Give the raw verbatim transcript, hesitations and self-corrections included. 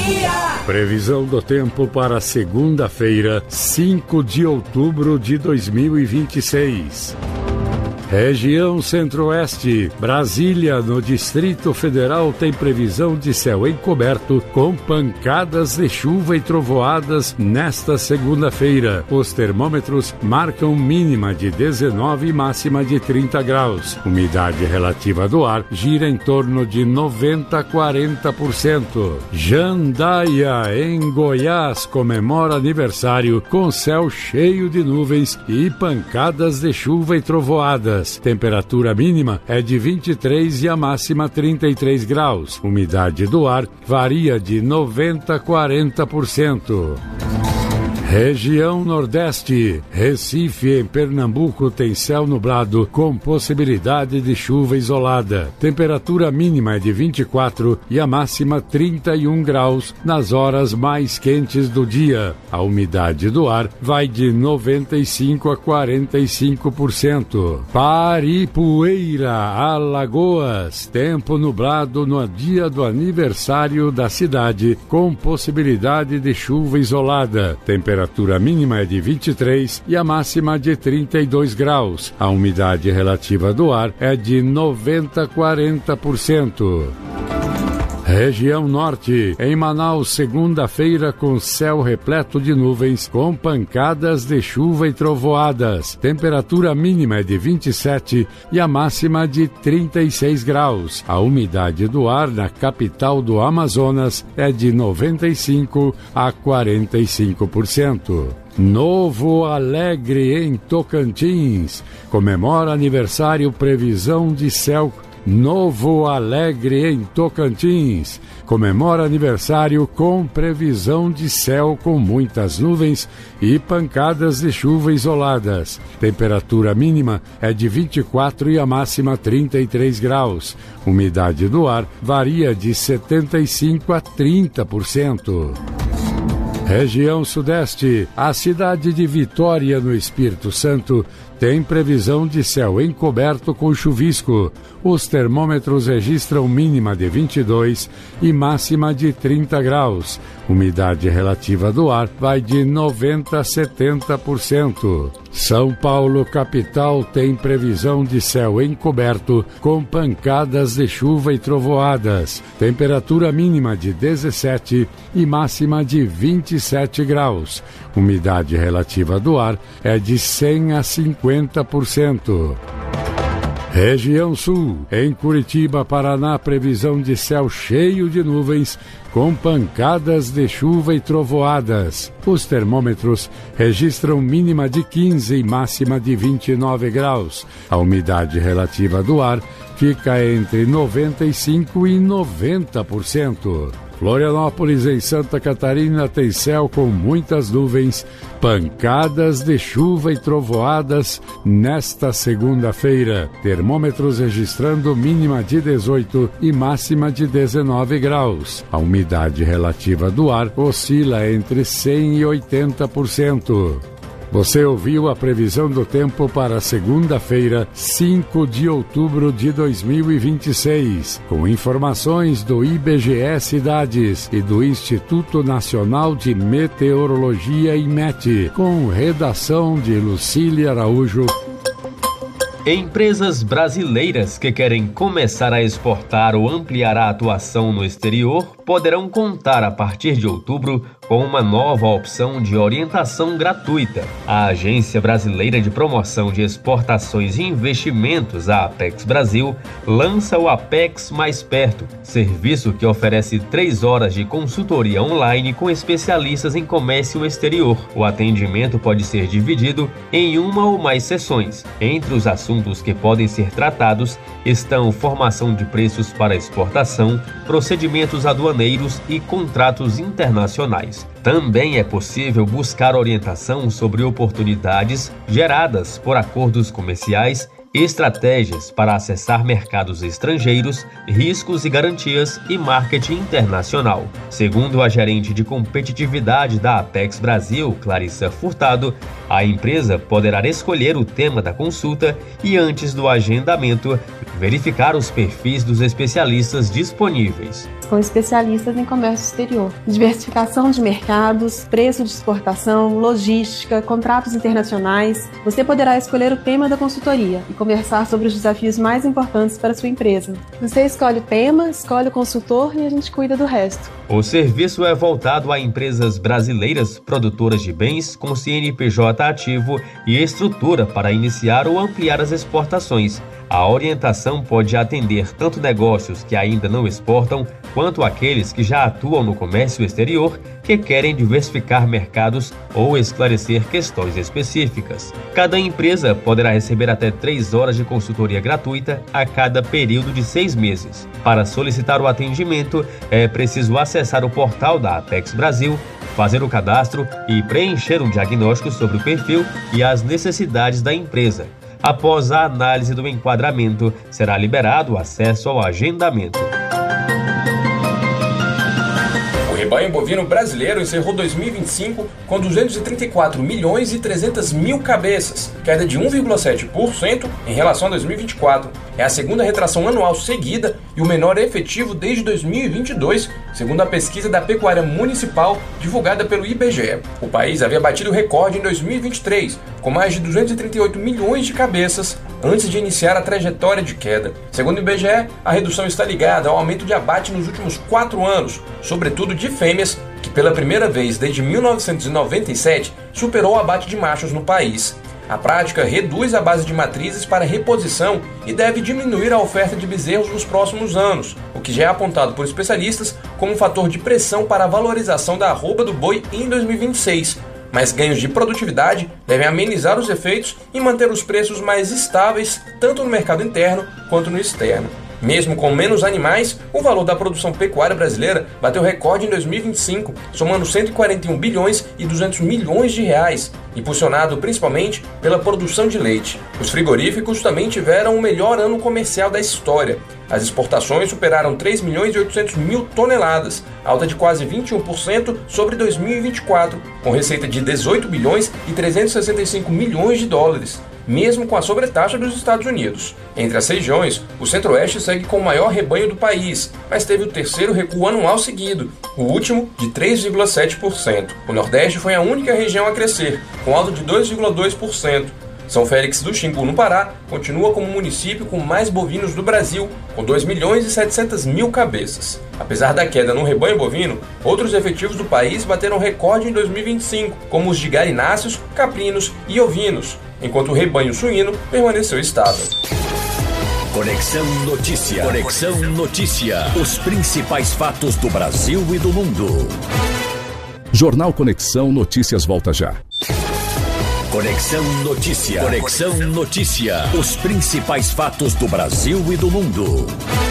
Previsão do tempo para segunda-feira, cinco de outubro de dois mil e vinte e seis. Região Centro-Oeste, Brasília, no Distrito Federal, tem previsão de céu encoberto com pancadas de chuva e trovoadas nesta segunda-feira. Os termômetros marcam mínima de dezenove e máxima de trinta graus. Umidade relativa do ar gira em torno de noventa a quarenta por cento. Jandaia, em Goiás, comemora aniversário com céu cheio de nuvens e pancadas de chuva e trovoadas. Temperatura mínima é de vinte e três e a máxima trinta e três graus. Umidade do ar varia de noventa a quarenta por cento. Região Nordeste, Recife, em Pernambuco, tem céu nublado com possibilidade de chuva isolada. Temperatura mínima é de vinte e quatro e a máxima trinta e um graus nas horas mais quentes do dia. A umidade do ar vai de noventa e cinco a quarenta e cinco por cento. Paripueira, Alagoas, tempo nublado no dia do aniversário da cidade com possibilidade de chuva isolada. Temperatura Temperatura mínima é de vinte e três e a máxima de trinta e dois graus. A umidade relativa do ar é de noventa a quarenta por cento. Região Norte, em Manaus, segunda-feira com céu repleto de nuvens, com pancadas de chuva e trovoadas. Temperatura mínima é de vinte e sete e a máxima de trinta e seis graus. A umidade do ar na capital do Amazonas é de noventa e cinco a quarenta e cinco por cento. Novo Alegre, em Tocantins, comemora aniversário, previsão de céu. Novo Alegre, em Tocantins, comemora aniversário com previsão de céu com muitas nuvens e pancadas de chuva isoladas. Temperatura mínima é de vinte e quatro e a máxima trinta e três graus. Umidade do ar varia de setenta e cinco a trinta por cento. Região Sudeste, a cidade de Vitória, no Espírito Santo, tem previsão de céu encoberto com chuvisco. Os termômetros registram mínima de vinte e dois e máxima de trinta graus. Umidade relativa do ar vai de noventa a setenta por cento. São Paulo, capital, tem previsão de céu encoberto com pancadas de chuva e trovoadas. Temperatura mínima de dezessete e máxima de vinte e sete graus. Umidade relativa do ar é de cem a cinquenta por cento. Região Sul, em Curitiba, Paraná, previsão de céu cheio de nuvens com pancadas de chuva e trovoadas. Os termômetros registram mínima de quinze e máxima de vinte e nove graus. A umidade relativa do ar fica entre noventa e cinco e noventa por cento. Florianópolis, em Santa Catarina, tem céu com muitas nuvens, pancadas de chuva e trovoadas nesta segunda-feira. Termômetros registrando mínima de dezoito e máxima de dezenove graus. A umidade relativa do ar oscila entre cem e oitenta por cento. Você ouviu a previsão do tempo para segunda-feira, cinco de outubro de dois mil e vinte e seis, com informações do I B G E Cidades e do Instituto Nacional de Meteorologia, IMET, com redação de Lucília Araújo. Empresas brasileiras que querem começar a exportar ou ampliar a atuação no exterior poderão contar a partir de outubro com uma nova opção de orientação gratuita. A Agência Brasileira de Promoção de Exportações e Investimentos, a Apex Brasil, lança o Apex Mais Perto, serviço que oferece três horas de consultoria online com especialistas em comércio exterior. O atendimento pode ser dividido em uma ou mais sessões. Entre os assuntos que podem ser tratados estão formação de preços para exportação, procedimentos aduaneiros e contratos internacionais. Também é possível buscar orientação sobre oportunidades geradas por acordos comerciais, estratégias para acessar mercados estrangeiros, riscos e garantias e marketing internacional. Segundo a gerente de competitividade da Apex Brasil, Clarissa Furtado, A empresa poderá escolher o tema da consulta e, antes do agendamento, verificar os perfis dos especialistas disponíveis. Com especialistas em comércio exterior, diversificação de mercados, preço de exportação, logística, contratos internacionais. Você poderá escolher o tema da consultoria e conversar sobre os desafios mais importantes para a sua empresa. Você escolhe o tema, escolhe o consultor e a gente cuida do resto. O serviço é voltado a empresas brasileiras produtoras de bens com C N P J ativo e estrutura para iniciar ou ampliar as exportações. A orientação pode atender tanto negócios que ainda não exportam, quanto aqueles que já atuam no comércio exterior, que querem diversificar mercados ou esclarecer questões específicas. Cada empresa poderá receber até três horas de consultoria gratuita a cada período de seis meses. Para solicitar o atendimento, é preciso acessar o portal da Apex Brasil, fazer o cadastro e preencher um diagnóstico sobre o perfil e as necessidades da empresa. Após a análise do enquadramento, será liberado o acesso ao agendamento. O rebanho bovino brasileiro encerrou dois mil e vinte e cinco com duzentos e trinta e quatro milhões e trezentas mil cabeças, queda de um vírgula sete por cento em relação a dois mil e vinte e quatro. É a segunda retração anual seguida e o menor efetivo desde dois mil e vinte e dois, segundo a pesquisa da Pecuária Municipal divulgada pelo I B G E. O país havia batido o recorde em dois mil e vinte e três, com mais de duzentos e trinta e oito milhões de cabeças, antes de iniciar a trajetória de queda. Segundo o I B G E, a redução está ligada ao aumento de abate nos últimos quatro anos, sobretudo de fêmeas, que pela primeira vez desde mil novecentos e noventa e sete superou o abate de machos no país. A prática reduz a base de matrizes para reposição e deve diminuir a oferta de bezerros nos próximos anos, o que já é apontado por especialistas como um fator de pressão para a valorização da arroba do boi em dois mil e vinte e seis. Mas ganhos de produtividade devem amenizar os efeitos e manter os preços mais estáveis tanto no mercado interno quanto no externo. Mesmo com menos animais, o valor da produção pecuária brasileira bateu recorde em dois mil e vinte e cinco, somando cento e quarenta e um bilhões e duzentos milhões de reais, impulsionado principalmente pela produção de leite. Os frigoríficos também tiveram o melhor ano comercial da história. As exportações superaram três milhões e oitocentos mil toneladas, alta de quase vinte e um por cento sobre dois mil e vinte e quatro, com receita de dezoito bilhões e trezentos e sessenta e cinco milhões de dólares, mesmo com a sobretaxa dos Estados Unidos. Entre as regiões, o Centro-Oeste segue com o maior rebanho do país, mas teve o terceiro recuo anual seguido, o último de três vírgula sete por cento. O Nordeste foi a única região a crescer, com alta de dois vírgula dois por cento. São Félix do Xingu, no Pará, continua como o município com mais bovinos do Brasil, com dois milhões e setecentas mil cabeças. Apesar da queda no rebanho bovino, outros efetivos do país bateram recorde em dois mil e vinte e cinco, como os de galináceos, caprinos e ovinos, enquanto o rebanho suíno permaneceu estável. Conexão Notícia. Conexão Notícia. Os principais fatos do Brasil e do mundo. Jornal Conexão Notícias volta já. Conexão Notícia. Conexão Notícia. Os principais fatos do Brasil e do mundo.